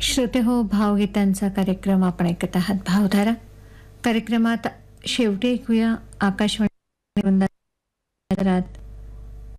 श्रोते हो, भावगीतांचा कार्यक्रम आपण ऐकत आहात. भावधारा कार्यक्रमात शेवटी ऐकूया आकाशवाणी